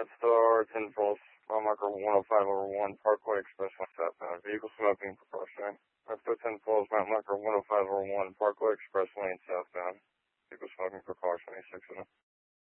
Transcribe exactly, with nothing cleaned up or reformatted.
Death Star, ten Falls, mile marker one oh five over one, Parkway Expressway southbound. Vehicle smoking precautionary. That's ten Falls, mile marker one oh five over one, Parkway Expressway southbound. Vehicle smoking precautionary, six of them.